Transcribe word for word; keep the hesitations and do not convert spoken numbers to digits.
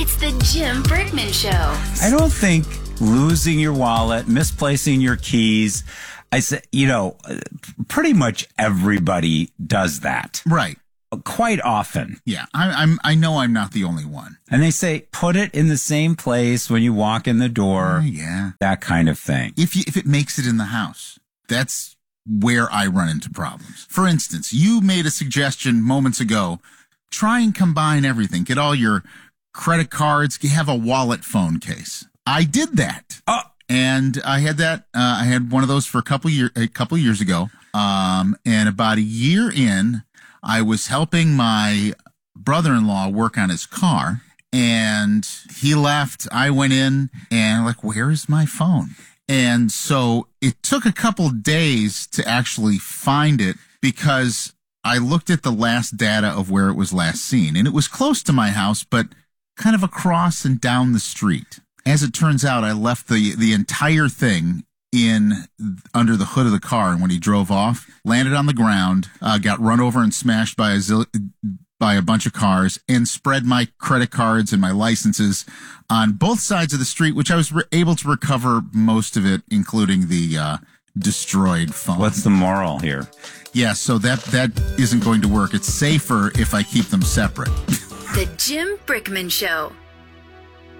It's the Jim Brickman Show. I don't think losing your wallet, misplacing your keys, I say, you know, pretty much everybody does that. Right. Quite often. Yeah, I, I'm. I know I'm not the only one. And they say, put it in the same place when you walk in the door. Oh, yeah. That kind of thing. If you, if it makes it in the house, that's where I run into problems. For instance, you made a suggestion moments ago. Try and combine everything. Get all your credit cards. Have a wallet phone case. I did that. Oh. And I had that. Uh, I had one of those for a couple year a couple years ago. Um, and about a year in, I was helping my brother-in-law work on his car, and he left. I went in, and I'm like, where is my phone? And so it took a couple days to actually find it because I looked at the last data of where it was last seen, and it was close to my house, but kind of across and down the street. As it turns out, I left the, the entire thing in under the hood of the car, and when he drove off, landed on the ground, uh, got run over and smashed by a zil- by a bunch of cars, and spread my credit cards and my licenses on both sides of the street, which I was re- able to recover most of it, including the uh, destroyed phone. What's the moral here? Yeah, so that that isn't going to work. It's safer if I keep them separate. The Jim Brickman Show.